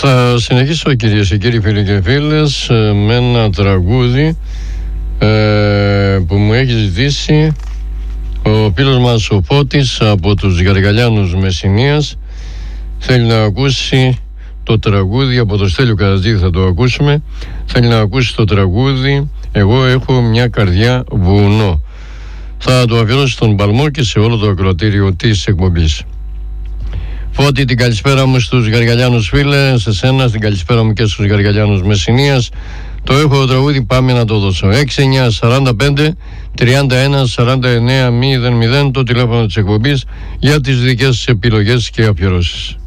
Θα συνεχίσω, κυρίες και κύριοι, φίλοι και φίλες, με ένα τραγούδι που μου έχει ζητήσει ο φίλος μας ο Φώτης από τους Γαργαλιάνους Μεσσηνίας. Θέλει να ακούσει το τραγούδι από το Στέλιο Καρατζή, θα το ακούσουμε. Θέλει να ακούσει το τραγούδι «Εγώ έχω μια καρδιά βουνό». Θα το αφιερώσει στον Παλμό και σε όλο το ακροατήριο της εκπομπής. Φώτη, την καλησπέρα μου στους Γαργαλιάνους φίλε, σε σένα την καλησπέρα μου και στους Γαργαλιάνους Μεσσηνίας. Το έχω το τραγούδι, πάμε να το δώσω. 6945-31-49-00, το τηλέφωνο της εκπομπής για τις δικές σας επιλογές και αφιερώσεις.